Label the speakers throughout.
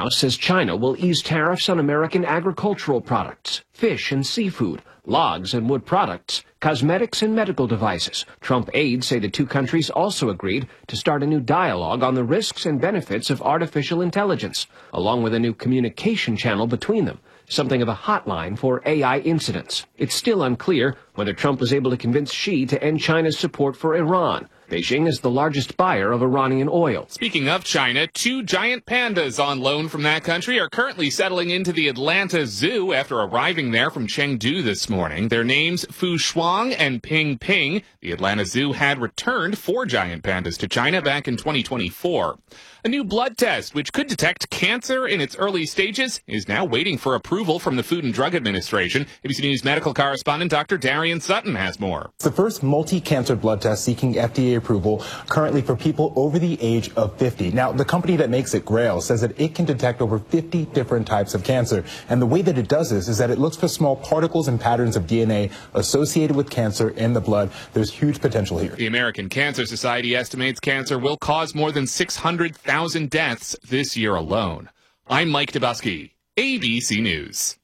Speaker 1: House says China will ease tariffs on American agricultural products, fish and seafood, logs and wood products, cosmetics and medical devices. Trump aides say the two countries also agreed to start a new dialogue on the risks and benefits of artificial intelligence, along with a new communication channel between them, something of a hotline for AI incidents. It's still unclear whether Trump was able to convince Xi to end China's support for Iran. Beijing is the largest buyer of Iranian oil.
Speaker 2: Speaking of China, two giant pandas on loan from that country are currently settling into the Atlanta Zoo after arriving there from Chengdu this morning. Their names, Fu Shuang and Ping Ping. The Atlanta Zoo had returned 4 giant pandas to China back in 2024. A new blood test, which could detect cancer in its early stages, is now waiting for approval from the Food and Drug Administration. ABC News medical correspondent Dr. Darian Sutton has more.
Speaker 3: It's the first multi-cancer blood test seeking FDA approval currently for people over the age of 50. Now, the company that makes it, Grail, says that it can detect over 50 different types of cancer. And the way that it does this is that it looks for small particles and patterns of DNA associated with cancer in the blood. There's huge potential here.
Speaker 2: The American Cancer Society estimates cancer will cause more than 600,000 deaths this year alone. I'm Mike Dabowski, ABC News.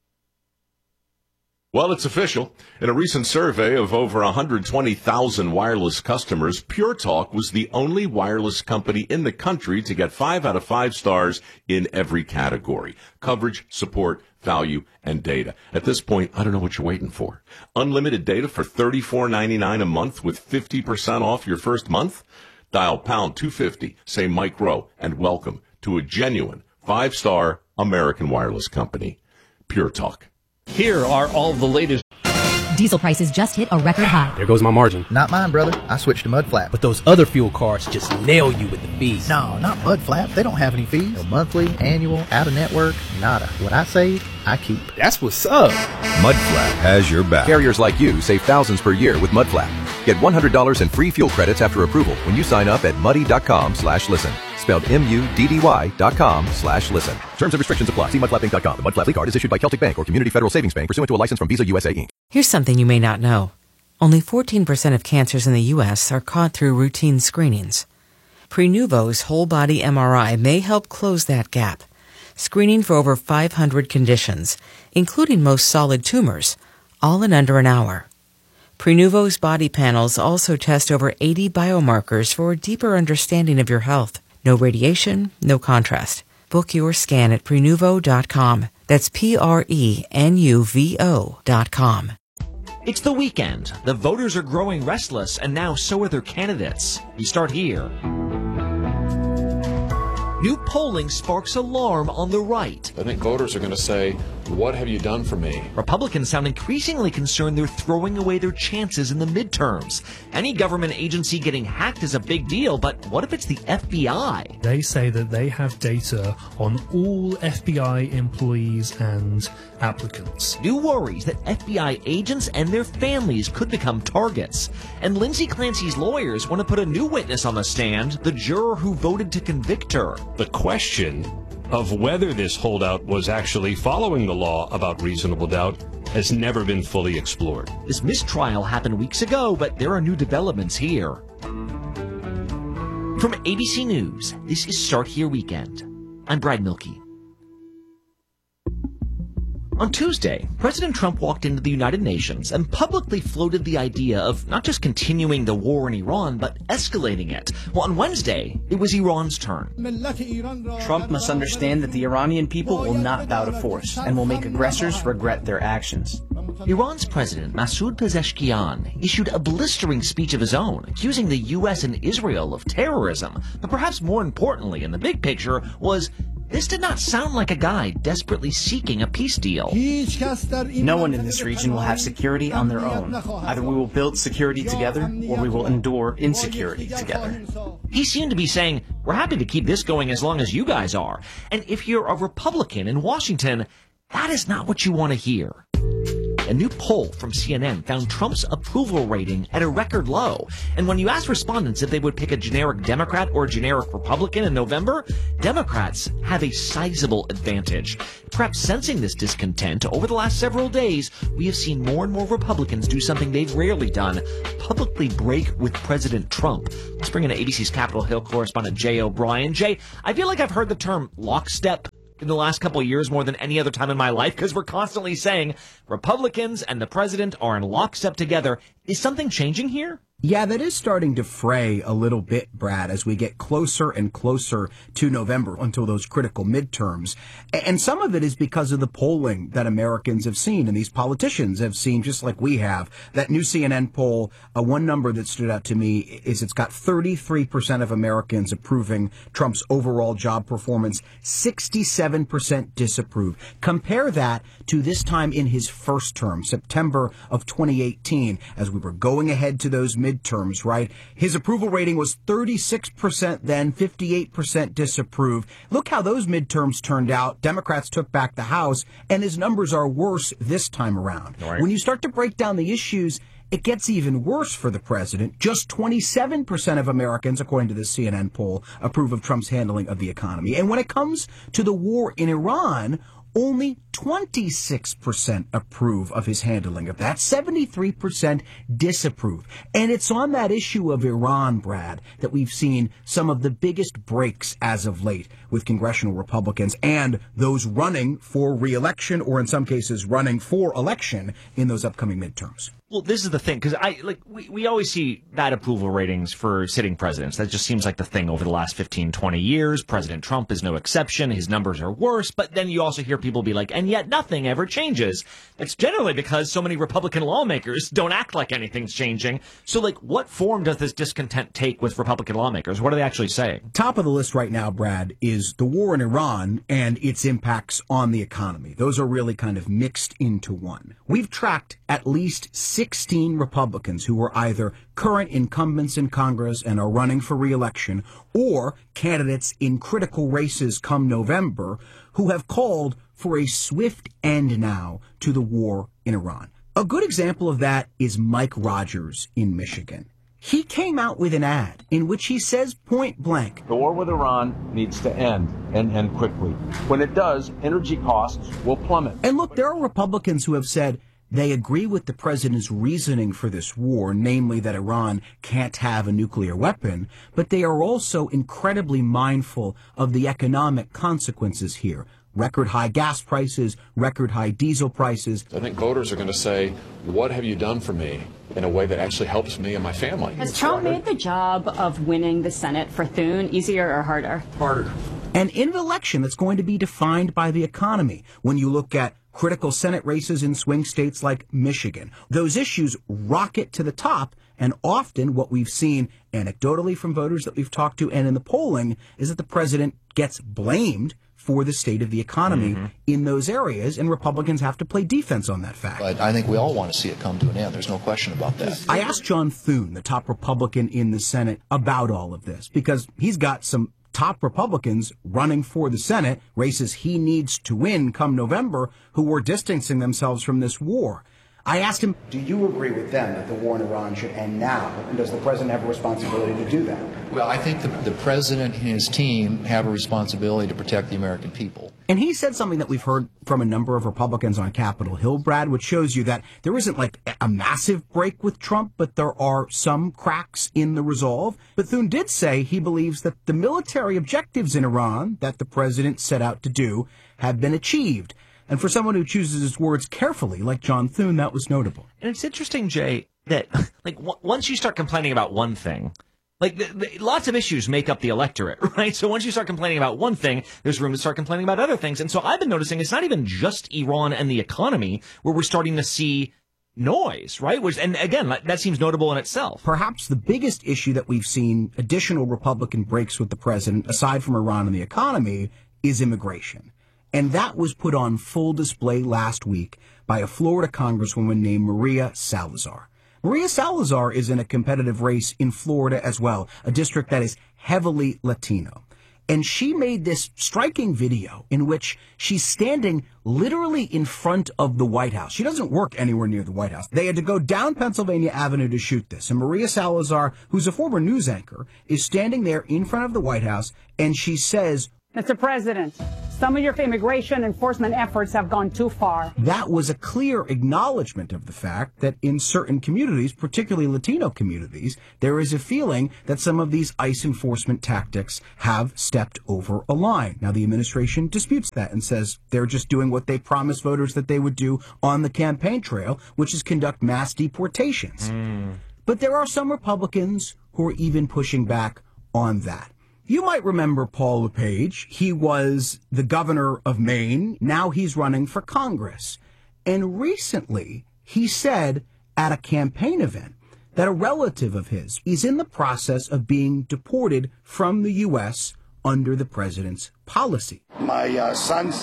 Speaker 4: Well, it's official. In a recent survey of over 120,000 wireless customers, Pure Talk was the only wireless company in the country to get 5 out of 5 stars in every category: coverage, support, value, and data. At this point, I don't know what you're waiting for. Unlimited data for $34.99 a month with 50% off your first month? Dial pound 250, say Mike Rowe, and welcome to a genuine 5-star American wireless company. Pure Talk.
Speaker 5: Here are all the latest.
Speaker 6: Diesel prices just hit a record high.
Speaker 7: There goes my margin.
Speaker 8: Not mine, brother. I switched to Mud Flap.
Speaker 7: But those other fuel cards just nail you with the fees.
Speaker 8: No, not Mud Flap. They don't have any fees. No monthly, annual, out-of-network, nada. What I save, I keep.
Speaker 7: That's what's up.
Speaker 9: Mud Flap has your back. Carriers like you save thousands per year with Mud Flap. Get $100 in free fuel credits after approval when you sign up at muddy.com/listen. Spelled MUDDY.com/listen. Terms and restrictions apply. See mudflapping.com. The Mud Flap card is issued by Celtic Bank or Community Federal Savings Bank pursuant to a license from Visa USA Inc.
Speaker 10: Here's something you may not know. Only 14% of cancers in the U.S. are caught through routine screenings. Prenuvo's whole body MRI may help close that gap, screening for over 500 conditions, including most solid tumors, all in under an hour. Prenuvo's body panels also test over 80 biomarkers for a deeper understanding of your health. No radiation, no contrast. Book your scan at Prenuvo.com. That's Prenuvo.com.
Speaker 11: It's the weekend. The voters are growing restless, and now so are their candidates. We start here. New polling sparks alarm on the right.
Speaker 12: I think voters are going to say, what have you done for me?
Speaker 11: Republicans sound increasingly concerned they're throwing away their chances in the midterms. Any government agency getting hacked is a big deal, but what if it's the FBI?
Speaker 13: They say that they have data on all FBI employees and applicants.
Speaker 11: New worries that FBI agents and their families could become targets. And Lindsay Clancy's lawyers want to put a new witness on the stand, the juror who voted to convict her.
Speaker 14: The question of whether this holdout was actually following the law about reasonable doubt has never been fully explored.
Speaker 11: This mistrial happened weeks ago, but there are new developments here. From ABC News, this is Start Here Weekend. I'm Brad Milkey. On Tuesday, President Trump walked into the United Nations and publicly floated the idea of not just continuing the war in Iran, but escalating it. Well, on Wednesday, it was Iran's turn.
Speaker 15: Trump must understand that the Iranian people will not bow to force and will make aggressors regret their actions.
Speaker 11: Iran's president, Masoud Pezeshkian, issued a blistering speech of his own, accusing the U.S. and Israel of terrorism. But perhaps more importantly, in the big picture, was this did not sound like a guy desperately seeking a peace deal.
Speaker 15: No one in this region will have security on their own. Either we will build security together, or we will endure insecurity together.
Speaker 11: He seemed to be saying, we're happy to keep this going as long as you guys are. And if you're a Republican in Washington, that is not what you want to hear. A new poll from CNN found Trump's approval rating at a record low. And when you ask respondents if they would pick a generic Democrat or a generic Republican in November, Democrats have a sizable advantage. Perhaps sensing this discontent, over the last several days, we have seen more and more Republicans do something they've rarely done, publicly break with President Trump. Let's bring in ABC's Capitol Hill correspondent Jay O'Brien. Jay, I feel like I've heard the term lockstep in the last couple of years more than any other time in my life, because we're constantly saying Republicans and the president are in lockstep together. Is something changing here?
Speaker 16: Yeah, that is starting to fray a little bit, Brad, as we get closer and closer to November until those critical midterms. And some of it is because of the polling that Americans have seen and these politicians have seen, just like we have. That new CNN poll, one number that stood out to me is it's got 33% of Americans approving Trump's overall job performance, 67% disapprove. Compare that to this time in his first term, September of 2018, as we were going ahead to those midterms, right? His approval rating was 36% then, 58% disapprove. Look how those midterms turned out. Democrats took back the House, and his numbers are worse this time around. Right. When you start to break down the issues, it gets even worse for the president. Just 27% of Americans, according to the CNN poll, approve of Trump's handling of the economy. And when it comes to the war in Iran, only 26% approve of his handling of that. 73% disapprove. And it's on that issue of Iran, Brad, that we've seen some of the biggest breaks as of late with congressional Republicans and those running for re-election, or in some cases running for election in those upcoming midterms.
Speaker 11: Well, this is the thing, because we always see bad approval ratings for sitting presidents. That just seems like the thing over the last 15, 20 years. President Trump is no exception. His numbers are worse. But then you also hear people be like, and yet nothing ever changes. It's generally because so many Republican lawmakers don't act like anything's changing. So, what form does this discontent take with Republican lawmakers? What are they actually saying?
Speaker 16: Top of the list right now, Brad, is the war in Iran and its impacts on the economy. Those are really kind of mixed into one. We've tracked at least 16 Republicans who are either current incumbents in Congress and are running for re-election, or candidates in critical races come November who have called for a swift end now to the war in Iran. A good example of that is Mike Rogers in Michigan. He came out with an ad in which he says point blank,
Speaker 17: the war with Iran needs to end, and end quickly. When it does, energy costs will plummet.
Speaker 16: And look, there are Republicans who have said they agree with the president's reasoning for this war, namely that Iran can't have a nuclear weapon, but they are also incredibly mindful of the economic consequences here. Record high gas prices, record high diesel prices.
Speaker 12: I think voters are going to say, what have you done for me in a way that actually helps me and my family?
Speaker 18: Has Trump made the job of winning the Senate for Thune easier or harder?
Speaker 12: Harder.
Speaker 16: And in an election that's going to be defined by the economy, when you look at critical Senate races in swing states like Michigan, those issues rocket to the top. And often what we've seen anecdotally from voters that we've talked to and in the polling is that the president gets blamed for the state of the economy in those areas, and Republicans have to play defense on that fact.
Speaker 19: But I think we all want to see it come to an end. There's no question about that.
Speaker 16: I asked John Thune, the top Republican in the Senate, about all of this, because he's got some top Republicans running for the Senate, races he needs to win come November, who are distancing themselves from this war. I asked him, do you agree with them that the war in Iran should end now? And does the president have a responsibility to do that?
Speaker 19: Well, I think the president and his team have a responsibility to protect the American people.
Speaker 16: And he said something that we've heard from a number of Republicans on Capitol Hill, Brad, which shows you that there isn't like a massive break with Trump, but there are some cracks in the resolve. But Thune did say he believes that the military objectives in Iran that the president set out to do have been achieved. And for someone who chooses his words carefully, like John Thune, that was notable.
Speaker 11: And it's interesting, Jay, that once you start complaining about one thing, lots of issues make up the electorate, right? So once you start complaining about one thing, there's room to start complaining about other things. And so I've been noticing it's not even just Iran and the economy where we're starting to see noise, right? And again, that seems notable in itself.
Speaker 16: Perhaps the biggest issue that we've seen additional Republican breaks with the president, aside from Iran and the economy, is immigration. And that was put on full display last week by a Florida congresswoman named Maria Salazar. Maria Salazar is in a competitive race in Florida as well, a district that is heavily Latino. And she made this striking video in which she's standing literally in front of the White House. She doesn't work anywhere near the White House. They had to go down Pennsylvania Avenue to shoot this. And Maria Salazar, who's a former news anchor, is standing there in front of the White House, and she says,
Speaker 20: Mr. President, some of your immigration enforcement efforts have gone too far.
Speaker 16: That was a clear acknowledgement of the fact that in certain communities, particularly Latino communities, there is a feeling that some of these ICE enforcement tactics have stepped over a line. Now, the administration disputes that and says they're just doing what they promised voters that they would do on the campaign trail, which is conduct mass deportations. But there are some Republicans who are even pushing back on that. You might remember Paul LePage. He was the governor of Maine. Now he's running for Congress. And recently, he said at a campaign event that a relative of his is in the process of being deported from the U.S. under the president's policy.
Speaker 21: My son's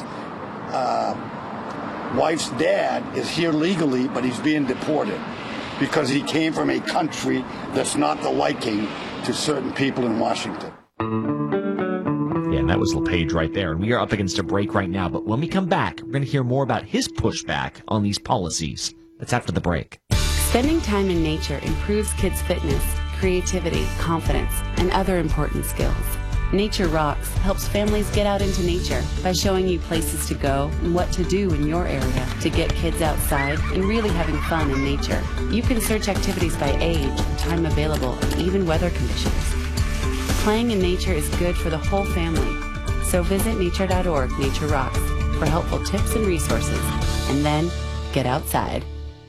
Speaker 21: wife's dad is here legally, but he's being deported because he came from a country that's not the liking to certain people in Washington.
Speaker 11: Yeah, and that was LePage right there. And we are up against a break right now. But when we come back, we're going to hear more about his pushback on these policies. That's after the break.
Speaker 22: Spending time in nature improves kids' fitness, creativity, confidence, and other important skills. Nature Rocks helps families get out into nature by showing you places to go and what to do in your area to get kids outside and really having fun in nature. You can search activities by age, time available, and even weather conditions. Playing in nature is good for the whole family. So visit nature.org, Nature Rocks, for helpful tips and resources. And then get outside.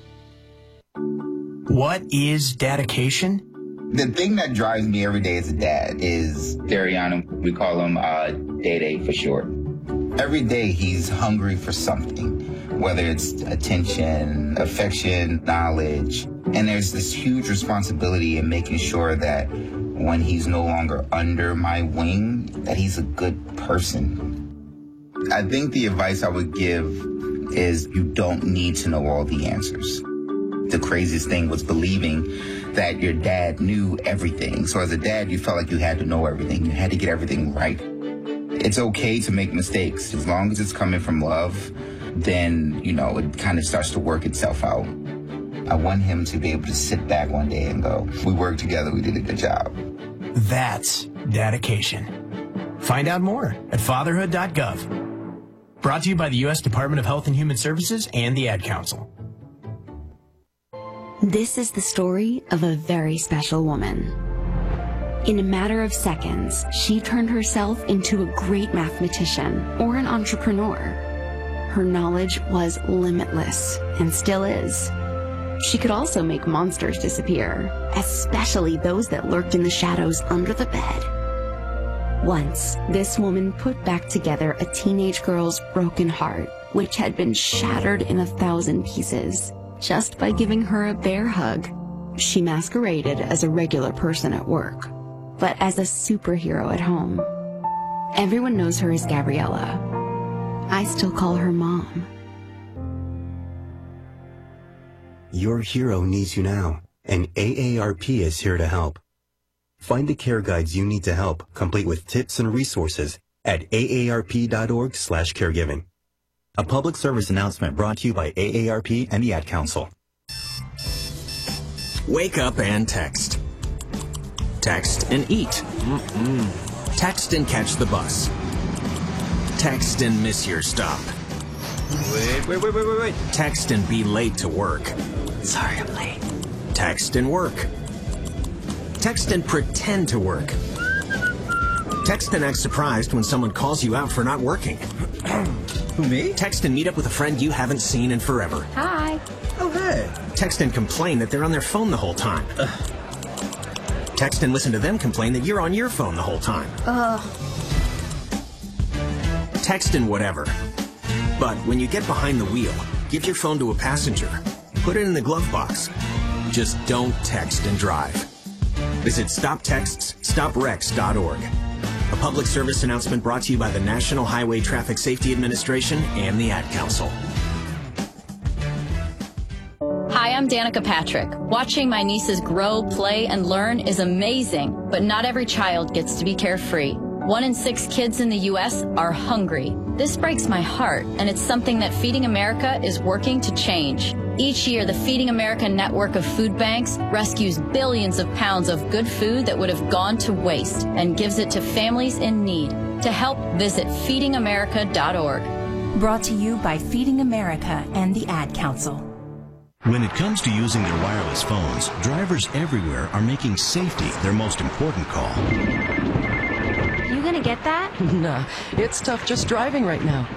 Speaker 23: What is dedication?
Speaker 24: The thing that drives me every day as a dad is Dariana. We call him Day for short. Every day he's hungry for something, whether it's attention, affection, knowledge. And there's this huge responsibility in making sure that when he's no longer under my wing, that he's a good person. I think the advice I would give is you don't need to know all the answers. The craziest thing was believing that your dad knew everything. So as a dad, you felt like you had to know everything. You had to get everything right. It's okay to make mistakes. As long as it's coming from love, then, it kind of starts to work itself out. I want him to be able to sit back one day and go, we worked together, we did a good job.
Speaker 23: That's dedication. Find out more at fatherhood.gov. Brought to you by the U.S. Department of Health and Human Services and the Ad Council.
Speaker 22: This is the story of a very special woman. In a matter of seconds, she turned herself into a great mathematician or an entrepreneur. Her knowledge was limitless and still is. She could also make monsters disappear, especially those that lurked in the shadows under the bed. Once, this woman put back together a teenage girl's broken heart, which had been shattered in 1,000 pieces. Just by giving her a bear hug. She masqueraded as a regular person at work, but as a superhero at home. Everyone knows her as Gabriella. I still call her Mom.
Speaker 25: Your hero needs you now, and AARP is here to help. Find the care guides you need to help, complete with tips and resources at aarp.org/caregiving. A public service announcement brought to you by AARP and the Ad Council.
Speaker 23: Wake up and text. Text and eat. Text and catch the bus. Text and miss your stop. Wait. Text and be late to work.
Speaker 22: Sorry, I'm late.
Speaker 23: Text and work. Text and pretend to work. Text and act surprised when someone calls you out for not working. Who, me? Text and meet up with a friend you haven't seen in forever.
Speaker 22: Hi.
Speaker 23: Oh, hey. Text and complain that they're on their phone the whole time. Text and listen to them complain that you're on your phone the whole time. Text and whatever. But when you get behind the wheel, give your phone to a passenger. Put it in the glove box. Just don't text and drive. Visit StopTextsStopWrecks.org. A public service announcement brought to you by the National Highway Traffic Safety Administration and the Ad Council.
Speaker 26: Hi, I'm Danica Patrick. Watching my nieces grow, play, and learn is amazing, but not every child gets to be carefree. 1 in 6 kids in the U.S. are hungry. This breaks my heart, and it's something that Feeding America is working to change. Each year, the Feeding America network of food banks rescues billions of pounds of good food that would have gone to waste and gives it to families in need. To help, visit feedingamerica.org.
Speaker 1: Brought to you by Feeding America and the Ad Council.
Speaker 2: When it comes to using their wireless phones, drivers everywhere are making safety their most important call.
Speaker 3: You gonna get that?
Speaker 4: Nah, it's tough just driving right now.